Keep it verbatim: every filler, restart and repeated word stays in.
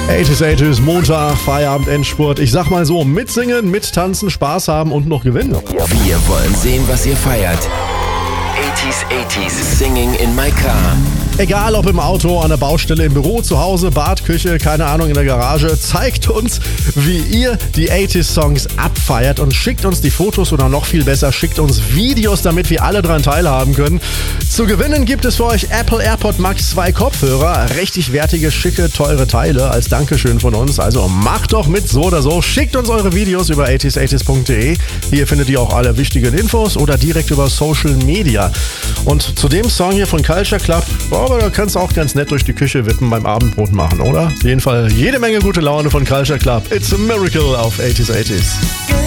achtziger, achtziger, Montag, Feierabend, Endspurt. Ich sag mal so, mitsingen, mittanzen, Spaß haben und noch gewinnen. Wir wollen sehen, was ihr feiert. achtziger, achtziger, Singing in my car. Egal ob im Auto, an der Baustelle, im Büro, zu Hause, Bad, Küche, keine Ahnung, in der Garage, zeigt uns, wie ihr die achtziger Songs abfeiert und schickt uns die Fotos oder noch viel besser, schickt uns Videos, damit wir alle dran teilhaben können. Zu gewinnen gibt es für euch Apple AirPod Max zwei Kopfhörer, richtig wertige, schicke, teure Teile als Dankeschön von uns. Also macht doch mit, so oder so. Schickt uns eure Videos über achtziger achtziger punkt de. Hier findet ihr auch alle wichtigen Infos oder direkt über Social Media. Und zu dem Song hier von Culture Club, boah, aber da kannst du auch ganz nett durch die Küche wippen beim Abendbrot machen, oder? Auf jeden Fall jede Menge gute Laune von Culture Club. It's a Miracle auf achtziger, achtziger.